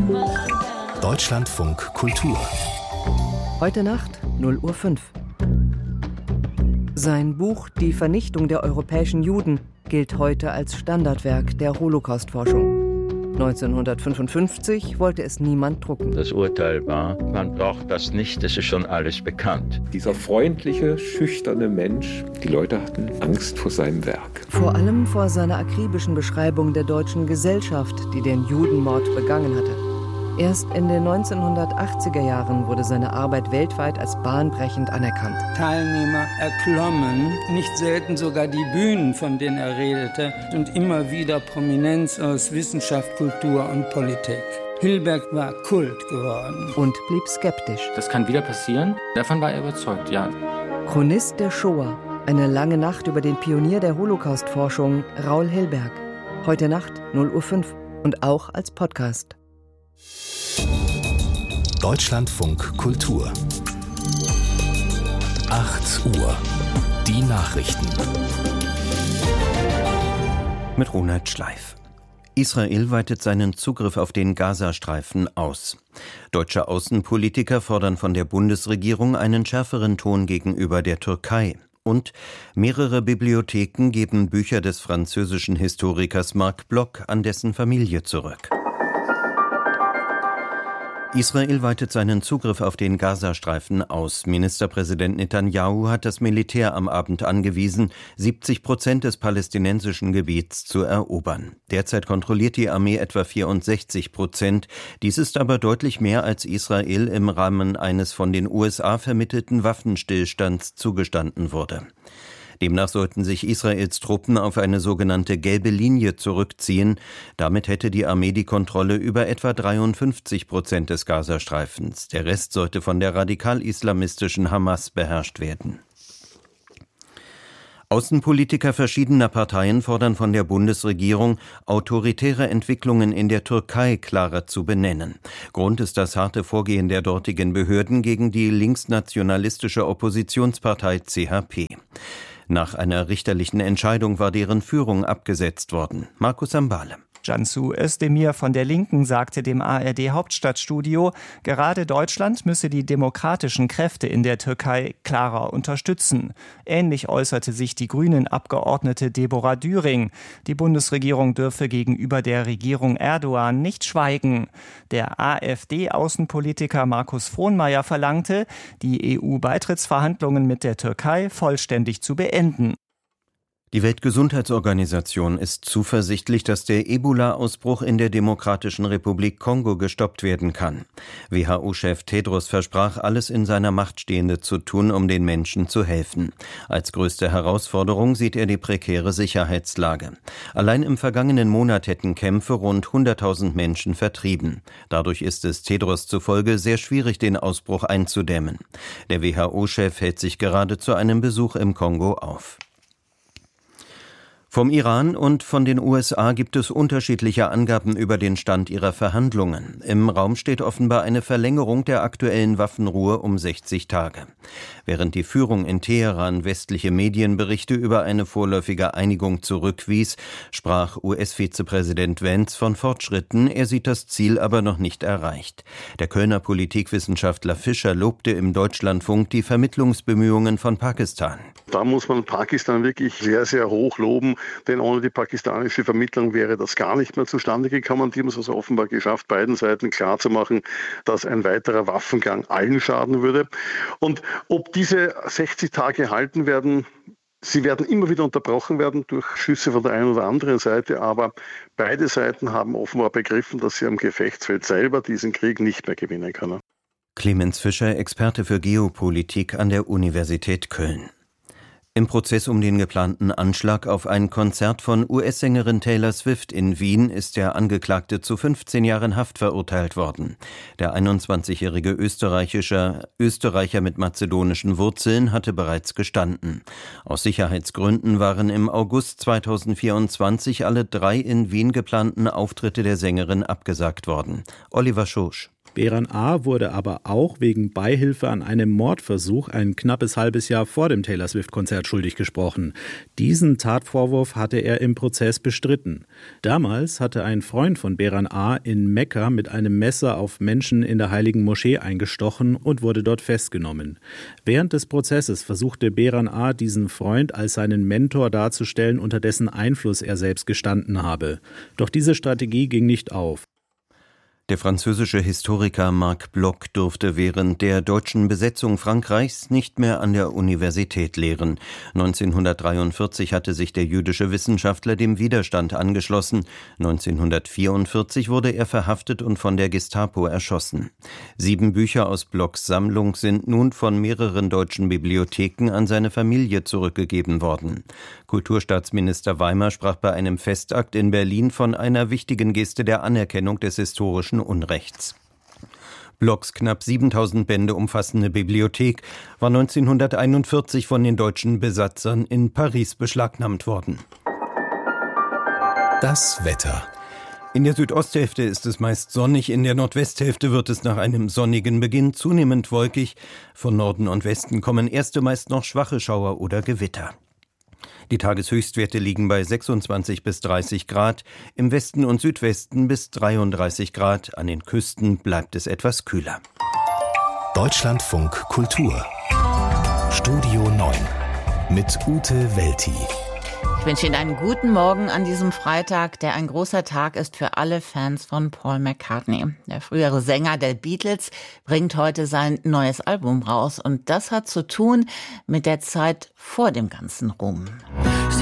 Deutschlandfunk Kultur. Heute Nacht 0:05 Uhr. Sein Buch »Die Vernichtung der europäischen Juden« gilt heute als Standardwerk der Holocaustforschung. 1955 wollte es niemand drucken. Das Urteil war, man braucht das nicht, das ist schon alles bekannt. Dieser freundliche, schüchterne Mensch, die Leute hatten Angst vor seinem Werk. Vor allem vor seiner akribischen Beschreibung der deutschen Gesellschaft, die den Judenmord begangen hatte. Erst in den 1980er Jahren wurde seine Arbeit weltweit als bahnbrechend anerkannt. Teilnehmer erklommen, nicht selten sogar die Bühnen, von denen er redete, und immer wieder Prominenz aus Wissenschaft, Kultur und Politik. Hilberg war Kult geworden. Und blieb skeptisch. Das kann wieder passieren. Davon war er überzeugt, ja. Chronist der Shoah. Eine lange Nacht über den Pionier der Holocaustforschung, Raoul Hilberg. Heute Nacht 0:05 Uhr und auch als Podcast. Deutschlandfunk Kultur. 8 Uhr. Die Nachrichten. Mit Ronald Schleif. Israel weitet seinen Zugriff auf den Gazastreifen aus. Deutsche Außenpolitiker fordern von der Bundesregierung einen schärferen Ton gegenüber der Türkei. Und mehrere Bibliotheken geben Bücher des französischen Historikers Marc Bloch an dessen Familie zurück. Israel weitet seinen Zugriff auf den Gazastreifen aus. Ministerpräsident Netanyahu hat das Militär am Abend angewiesen, 70% des palästinensischen Gebiets zu erobern. Derzeit kontrolliert die Armee etwa 64%. Dies ist aber deutlich mehr, als Israel im Rahmen eines von den USA vermittelten Waffenstillstands zugestanden wurde. Demnach sollten sich Israels Truppen auf eine sogenannte gelbe Linie zurückziehen. Damit hätte die Armee die Kontrolle über etwa 53% des Gazastreifens. Der Rest sollte von der radikal-islamistischen Hamas beherrscht werden. Außenpolitiker verschiedener Parteien fordern von der Bundesregierung, autoritäre Entwicklungen in der Türkei klarer zu benennen. Grund ist das harte Vorgehen der dortigen Behörden gegen die linksnationalistische Oppositionspartei CHP. Nach einer richterlichen Entscheidung war deren Führung abgesetzt worden. Markus Sambale. Cansu Özdemir von der Linken sagte dem ARD-Hauptstadtstudio, gerade Deutschland müsse die demokratischen Kräfte in der Türkei klarer unterstützen. Ähnlich äußerte sich die Grünen-Abgeordnete Deborah Düring. Die Bundesregierung dürfe gegenüber der Regierung Erdogan nicht schweigen. Der AfD-Außenpolitiker Markus Frohnmayer verlangte, die EU-Beitrittsverhandlungen mit der Türkei vollständig zu beenden. Die Weltgesundheitsorganisation ist zuversichtlich, dass der Ebola-Ausbruch in der Demokratischen Republik Kongo gestoppt werden kann. WHO-Chef Tedros versprach, alles in seiner Macht Stehende zu tun, um den Menschen zu helfen. Als größte Herausforderung sieht er die prekäre Sicherheitslage. Allein im vergangenen Monat hätten Kämpfe rund 100.000 Menschen vertrieben. Dadurch ist es Tedros zufolge sehr schwierig, den Ausbruch einzudämmen. Der WHO-Chef hält sich gerade zu einem Besuch im Kongo auf. Vom Iran und von den USA gibt es unterschiedliche Angaben über den Stand ihrer Verhandlungen. Im Raum steht offenbar eine Verlängerung der aktuellen Waffenruhe um 60 Tage. Während die Führung in Teheran westliche Medienberichte über eine vorläufige Einigung zurückwies, sprach US-Vizepräsident Vance von Fortschritten. Er sieht das Ziel aber noch nicht erreicht. Der Kölner Politikwissenschaftler Fischer lobte im Deutschlandfunk die Vermittlungsbemühungen von Pakistan. Da muss man Pakistan wirklich sehr, sehr hoch loben, denn ohne die pakistanische Vermittlung wäre das gar nicht mehr zustande gekommen. Die haben es also offenbar geschafft, beiden Seiten klarzumachen, dass ein weiterer Waffengang allen schaden würde. Und ob diese 60 Tage halten werden, sie werden immer wieder unterbrochen werden durch Schüsse von der einen oder anderen Seite, aber beide Seiten haben offenbar begriffen, dass sie am Gefechtsfeld selber diesen Krieg nicht mehr gewinnen können. Clemens Fischer, Experte für Geopolitik an der Universität Köln. Im Prozess um den geplanten Anschlag auf ein Konzert von US-Sängerin Taylor Swift in Wien ist der Angeklagte zu 15 Jahren Haft verurteilt worden. Der 21-jährige Österreicher mit mazedonischen Wurzeln hatte bereits gestanden. Aus Sicherheitsgründen waren im August 2024 alle 3 in Wien geplanten Auftritte der Sängerin abgesagt worden. Oliver Schosch. Beran A. wurde aber auch wegen Beihilfe an einem Mordversuch ein knappes halbes Jahr vor dem Taylor Swift-Konzert schuldig gesprochen. Diesen Tatvorwurf hatte er im Prozess bestritten. Damals hatte ein Freund von Beran A. in Mekka mit einem Messer auf Menschen in der Heiligen Moschee eingestochen und wurde dort festgenommen. Während des Prozesses versuchte Beran A. diesen Freund als seinen Mentor darzustellen, unter dessen Einfluss er selbst gestanden habe. Doch diese Strategie ging nicht auf. Der französische Historiker Marc Bloch durfte während der deutschen Besetzung Frankreichs nicht mehr an der Universität lehren. 1943 hatte sich der jüdische Wissenschaftler dem Widerstand angeschlossen. 1944 wurde er verhaftet und von der Gestapo erschossen. 7 Bücher aus Blochs Sammlung sind nun von mehreren deutschen Bibliotheken an seine Familie zurückgegeben worden. Kulturstaatsminister Weimer sprach bei einem Festakt in Berlin von einer wichtigen Geste der Anerkennung des historischen Unrechts. Blochs knapp 7000 Bände umfassende Bibliothek war 1941 von den deutschen Besatzern in Paris beschlagnahmt worden. Das Wetter. In der Südosthälfte ist es meist sonnig, in der Nordwesthälfte wird es nach einem sonnigen Beginn zunehmend wolkig. Von Norden und Westen kommen erste meist noch schwache Schauer oder Gewitter. Die Tageshöchstwerte liegen bei 26 bis 30 Grad, im Westen und Südwesten bis 33 Grad, an den Küsten bleibt es etwas kühler. Deutschlandfunk Kultur. Studio 9 mit Ute Welti. Ich wünsche Ihnen einen guten Morgen an diesem Freitag, der ein großer Tag ist für alle Fans von Paul McCartney. Der frühere Sänger der Beatles bringt heute sein neues Album raus und das hat zu tun mit der Zeit vor dem ganzen Ruhm.